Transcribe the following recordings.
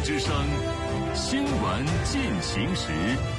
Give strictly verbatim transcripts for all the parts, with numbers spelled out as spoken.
之声新闻进行时。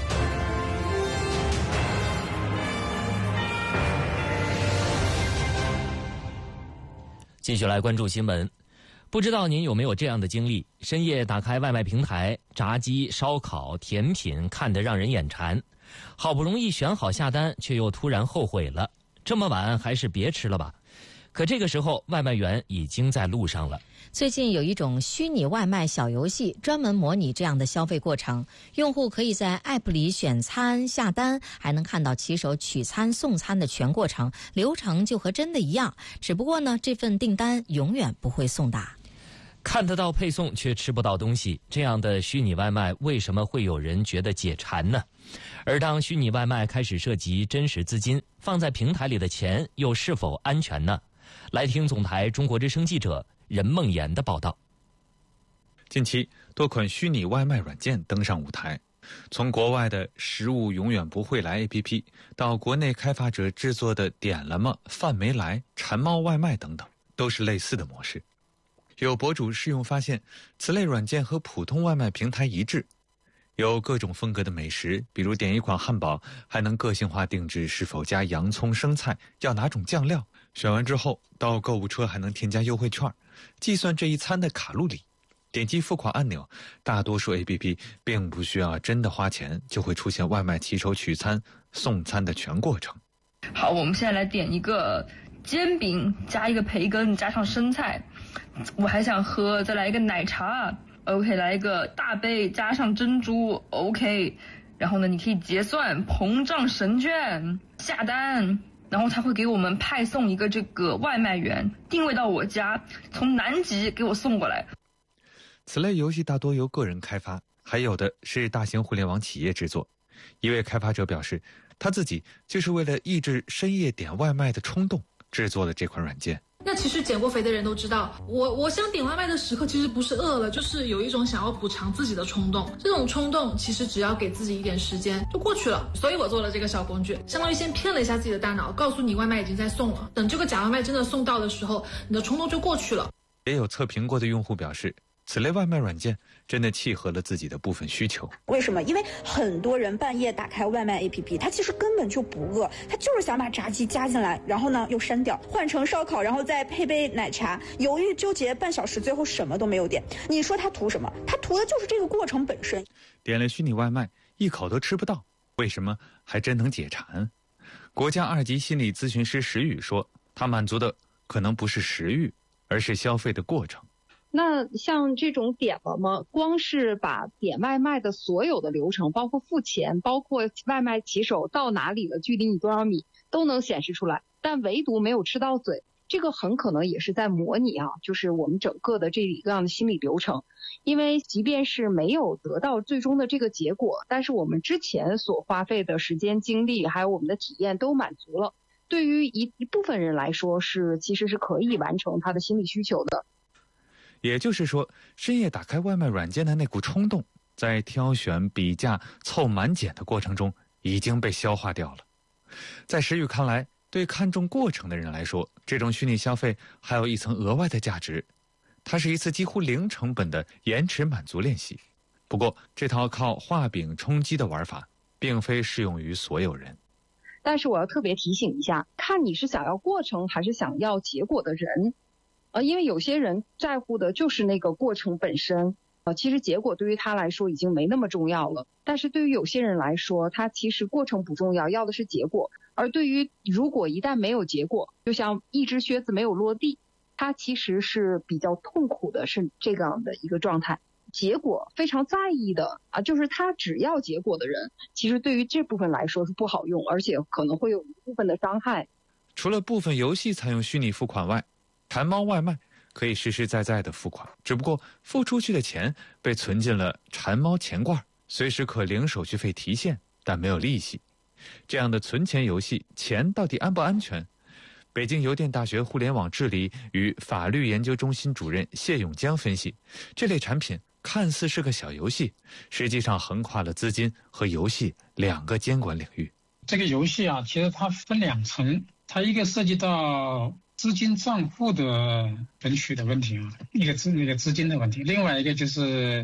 继续来关注新闻。不知道您有没有这样的经历，深夜打开外卖平台，炸鸡、烧烤、甜品看得让人眼馋，好不容易选好下单，却又突然后悔了，这么晚还是别吃了吧。可这个时候外卖员已经在路上了。 最近有一种虚拟外卖小游戏，专门模拟这样的消费过程。用户可以在 App 里选餐下单，还能看到骑手取餐送餐的全过程，流程就和真的一样。只不过呢，这份订单永远不会送达。 看得到配送却吃不到东西，这样的虚拟外卖为什么会有人觉得解馋呢？而当虚拟外卖开始涉及真实资金，放在平台里的钱又是否安全呢？来听总台中国之声记者任梦妍的报道。 近期，多款虚拟外卖软件登上舞台，从国外的食物永远不会来 A P P 到国内开发者制作的点了吗、饭没来、馋猫外卖等等，都是类似的模式。有博主试用发现，此类软件和普通外卖平台一致，有各种风格的美食，比如点一款汉堡，还能个性化定制是否加洋葱、生菜，要哪种酱料。选完之后，到购物车还能添加优惠券，计算这一餐的卡路里。点击付款按钮，大多数 A P P 并不需要真的花钱，就会出现外卖骑手取餐、送餐的全过程。 好，我们现在来点一个煎饼，加一个培根，加上生菜。我还想喝，再来一个奶茶。OK， 来一个大杯，加上珍珠。OK， 然后呢，你可以结算，膨胀神券，下单。然后他会给我们派送一个这个外卖员，定位到我家，从南极给我送过来。 此类游戏大多由个人开发，还有的是大型互联网企业制作。一位开发者表示，他自己就是为了抑制深夜点外卖的冲动，制作了这款软件。 那其实减过肥的人都知道，我我想点外卖的时刻其实不是饿了，就是有一种想要补偿自己的冲动。这种冲动其实只要给自己一点时间就过去了。所以我做了这个小工具，相当于先骗了一下自己的大脑，告诉你外卖已经在送了。等这个假外卖真的送到的时候，你的冲动就过去了。 也有测评过的用户表示，此类外卖软件真的契合了自己的部分需求。 为什么？因为很多人半夜打开外卖 A P P， 他其实根本就不饿，他就是想把炸鸡加进来，然后呢又删掉，换成烧烤，然后再配杯奶茶，犹豫纠结半小时，最后什么都没有点。你说他图什么？他图的就是这个过程本身。 点了虚拟外卖，一口都吃不到，为什么还真能解馋？国家二级心理咨询师石宇说，他满足的可能不是食欲，而是消费的过程。 那像这种点了吗？光是把点外卖的所有的流程，包括付钱，包括外卖骑手到哪里了，距离你多少米，都能显示出来，但唯独没有吃到嘴。这个很可能也是在模拟啊，就是我们整个的这一个样的心理流程。因为即便是没有得到最终的这个结果，但是我们之前所花费的时间、精力，还有我们的体验都满足了。对于一一部分人来说，是其实是可以完成他的心理需求的。 也就是说，深夜打开外卖软件的那股冲动，在挑选、比价、凑满减的过程中已经被消化掉了。在石宇看来，对看重过程的人来说，这种虚拟消费还有一层额外的价值，它是一次几乎零成本的延迟满足练习。不过，这套靠画饼充饥的玩法，并非适用于所有人。 但是我要特别提醒一下，看你是想要过程还是想要结果的人。呃，因为有些人在乎的就是那个过程本身，呃，其实结果对于他来说已经没那么重要了。但是对于有些人来说，他其实过程不重要，要的是结果。而对于如果一旦没有结果，就像一只靴子没有落地，他其实是比较痛苦的，是这样的一个状态。结果非常在意的啊，就是他只要结果的人，其实对于这部分来说是不好用，而且可能会有一部分的伤害。 除了部分游戏采用虚拟付款外，馋猫外卖可以实实在在的付款，只不过付出去的钱被存进了馋猫钱罐，随时可零手续费提现，但没有利息。这样的存钱游戏，钱到底安不安全？北京邮电大学互联网治理与法律研究中心主任谢永江分析，这类产品看似是个小游戏，实际上横跨了资金和游戏两个监管领域。 这个游戏啊，其实它分两层，它一个涉及到资金账户的存取的问题啊，一个资那个资金的问题，另外一个就是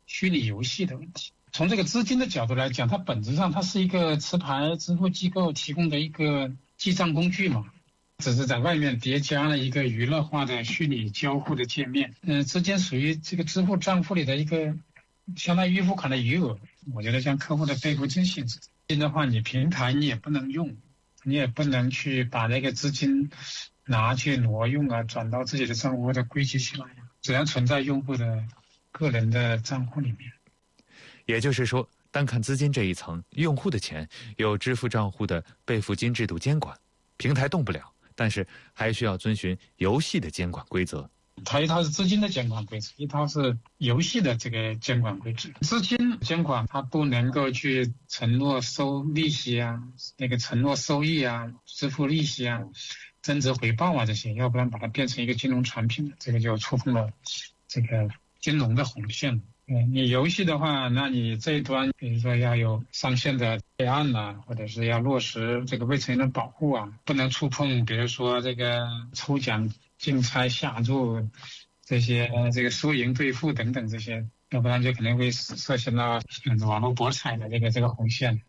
虚拟游戏的问题。从这个资金的角度来讲，它本质上它是一个持牌支付机构提供的一个记账工具嘛，只是在外面叠加了一个娱乐化的虚拟交互的界面。嗯、呃，资金属于这个支付账户里的一个相当于预付款的余额。我觉得像客户的备付金性质，金的话你平台你也不能用，你也不能去把那个资金拿去挪用啊，转到自己的账户或者归集起来，只要存在用户的个人的账户里面。 也就是说，单看资金这一层，用户的钱有支付账户的备付金制度监管，平台动不了，但是还需要遵循游戏的监管规则。 它一套是资金的监管规则，一套是游戏的这个监管规则。资金监管它不能够去承诺收利息啊，那个承诺收益啊，支付利息啊，增值回报啊这些，要不然把它变成一个金融产品，这个就触碰了这个金融的红线。嗯，你游戏的话，那你这一端比如说要有上线的备案呐、啊，或者是要落实这个未成年人保护啊，不能触碰比如说这个抽奖竞猜下注这些这个输赢兑付等等这些，要不然就可能会涉及到网络博彩的这个这个红线。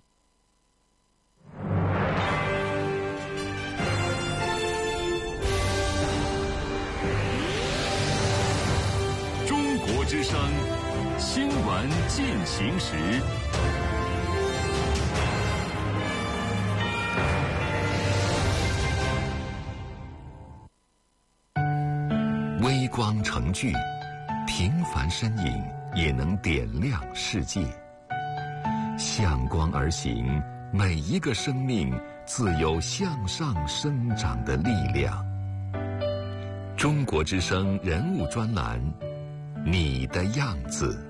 中国之声新闻进行时。 微光成炬，平凡身影也能点亮世界。向光而行，每一个生命自有向上生长的力量。中国之声人物专栏，你的样子。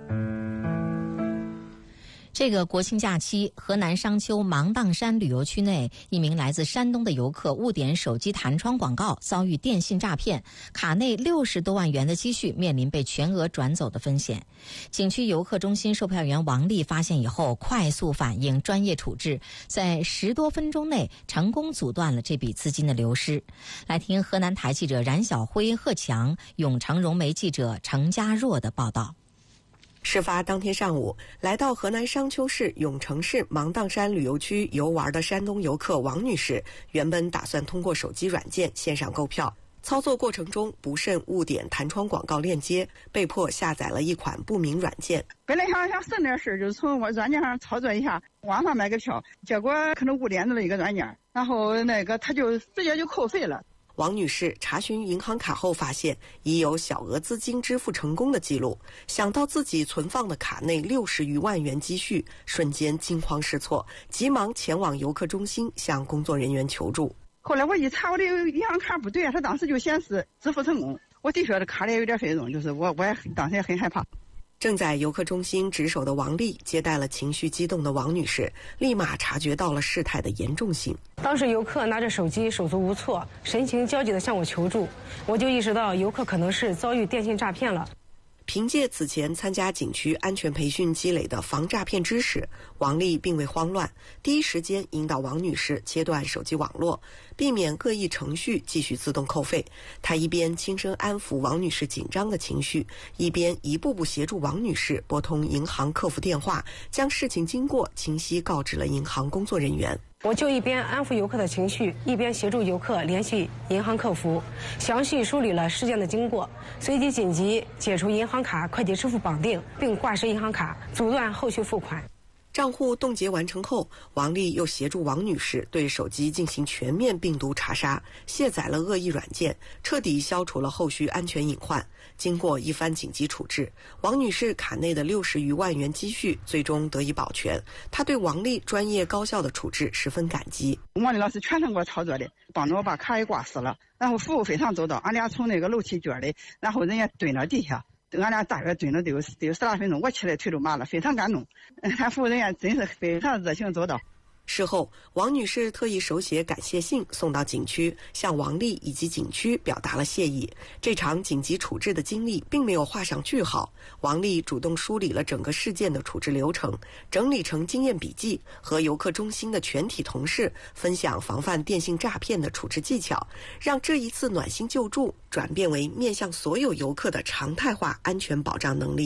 这个国庆假期，河南商丘芒砀山旅游区内，一名来自山东的游客误点手机弹窗广告，遭遇电信诈骗，卡内六十多万元的积蓄面临被全额转走的风险。景区游客中心售票员王丽发现以后，快速反应，专业处置，在十多分钟内成功阻断了这笔资金的流失。来听河南台记者冉晓辉、贺强、永城融媒记者程家若的报道。 事发当天上午，来到河南商丘市永城市芒砀山旅游区游玩的山东游客王女士，原本打算通过手机软件线上购票，操作过程中不慎误点弹窗广告链接，被迫下载了一款不明软件。 本来想想省点事，就是从我软件上操作一下，网上买个票，结果可能误点了一个软件，然后那个他就直接就扣费了。 王女士查询银行卡后发现已有小额资金支付成功的记录，想到自己存放的卡内六十余万元积蓄，瞬间惊慌失措，急忙前往游客中心向工作人员求助。 后来我一查我的银行卡不对，他当时就显示支付成功，我的确这卡里有点费用，就是我我也当时也很害怕。 正在游客中心值守的王丽接待了情绪激动的王女士，立马察觉到了事态的严重性。 当时游客拿着手机手足无措，神情焦急地向我求助，我就意识到游客可能是遭遇电信诈骗了。 凭借此前参加景区安全培训积累的防诈骗知识，王丽并未慌乱，第一时间引导王女士切断手机网络，避免恶意程序继续自动扣费。她一边轻声安抚王女士紧张的情绪，一边一步步协助王女士拨通银行客服电话，将事情经过清晰告知了银行工作人员。 我就一边安抚游客的情绪，一边协助游客联系银行客服，详细梳理了事件的经过，随即紧急解除银行卡快捷支付绑定，并挂失银行卡，阻断后续付款。 账户冻结完成后，王丽又协助王女士对手机进行全面病毒查杀，卸载了恶意软件，彻底消除了后续安全隐患。经过一番紧急处置，王女士卡内的六十余万元积蓄最终得以保全。她对王丽专业高效的处置十分感激。 王丽老师全程给我操作的，帮着我把卡也挂失了，然后服务非常周到。俺俩从那个楼梯间里，然后人家蹲到地下，俺俩大约蹲了得有得有十来分钟，我起来腿都麻了，非常感动。他服务人员真是非常热情周到。 事后，王女士特意手写感谢信送到景区，向王丽以及景区表达了谢意。这场紧急处置的经历并没有画上句号，王丽主动梳理了整个事件的处置流程，整理成经验笔记，和游客中心的全体同事分享防范电信诈骗的处置技巧，让这一次暖心救助转变为面向所有游客的常态化安全保障能力。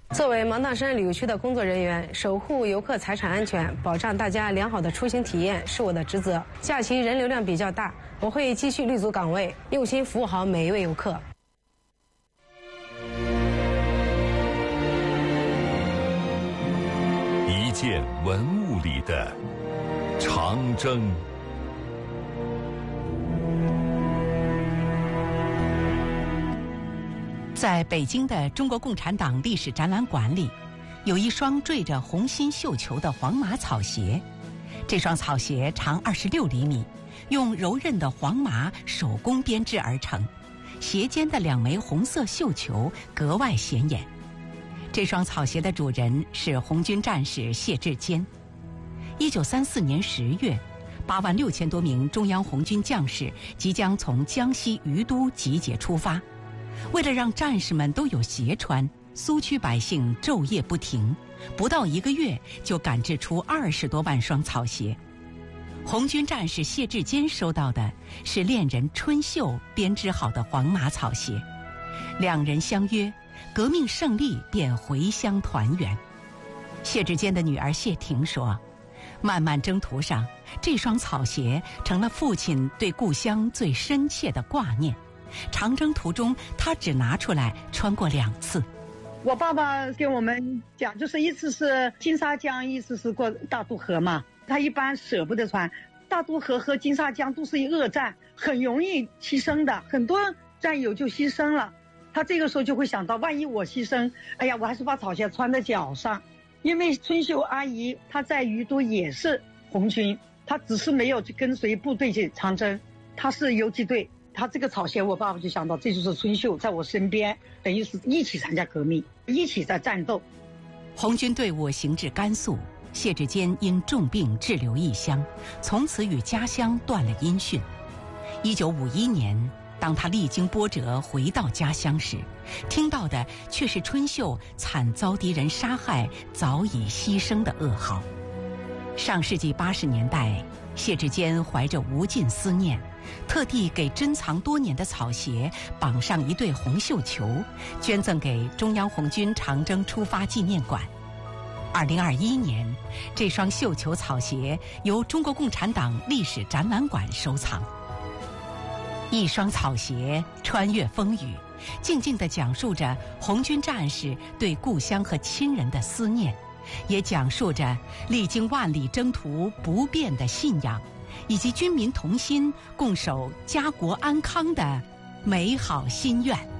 作为芒砀山旅游区的工作人员，守护游客财产安全，保障大家良好的出行体验是我的职责。假期人流量比较大，我会继续立足岗位，用心服务好每一位游客。 一件文物里的长征。 在北京的中国共产党历史展览馆里，有一双缀着红心绣球的黄麻草鞋。这双草鞋长二十六厘米，用柔韧的黄麻手工编织而成，鞋尖的两枚红色绣球格外显眼。这双草鞋的主人是红军战士谢志坚。一九三四年十月，八万六千多名中央红军将士即将从江西于都集结出发。为了让战士们都有鞋穿，苏区百姓昼夜不停，不到一个月就赶制出二十多万双草鞋。红军战士谢志坚收到的是恋人春秀编织好的黄麻草鞋，两人相约，革命胜利便回乡团圆。谢志坚的女儿谢婷说，漫漫征途上，这双草鞋成了父亲对故乡最深切的挂念。长征途中，他只拿出来穿过两次。 我爸爸跟我们讲，就是一次是金沙江，一次是过大渡河嘛。他一般舍不得穿，大渡河和金沙江都是一恶战，很容易牺牲的，很多战友就牺牲了。他这个时候就会想到，万一我牺牲，哎呀，我还是把草鞋穿在脚上。因为春秀阿姨她在于都也是红军，她只是没有去跟随部队去长征，她是游击队。他这个草鞋，我爸爸就想到，这就是春秀在我身边，等于是一起参加革命，一起在战斗。 红军队伍行至甘肃，谢志坚因重病滞留异乡，从此与家乡断了音讯。一九五一年，当他历经波折回到家乡时，听到的却是春秀惨遭敌人杀害、早已牺牲的噩耗。上世纪八十年代，谢志坚怀着无尽思念，特地给珍藏多年的草鞋绑上一对红绣球，捐赠给中央红军长征出发纪念馆。二零二一年，这双绣球草鞋由中国共产党历史展览馆收藏。一双草鞋穿越风雨，静静地讲述着红军战士对故乡和亲人的思念，也讲述着历经万里征途不变的信仰，以及军民同心共守家国安康的美好心愿。